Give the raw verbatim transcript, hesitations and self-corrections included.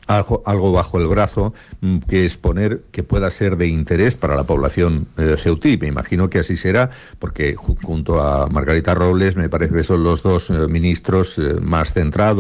algo, algo bajo el brazo que exponer que pueda ser de interés para la población eh, ceutí. Me imagino que así será, porque junto a Margarita Robles me parece que son los dos eh, ministros eh, más centrados